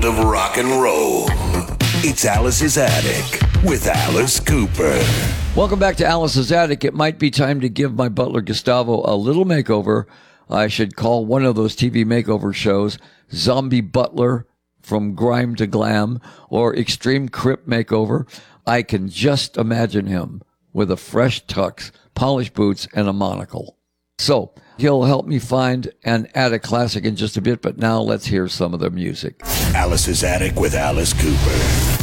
of rock and roll. It's Alice's Attic with Alice Cooper. Welcome back to Alice's Attic. It might be time to give my butler Gustavo a little makeover. I should call one of those TV makeover shows Zombie Butler from Grime to Glam or Extreme Crip Makeover. I can just imagine him with a fresh tux, polished boots, and a monocle. So he'll help me find and add a classic in just a bit, but now let's hear some of the music. Alice's Attic with Alice Cooper.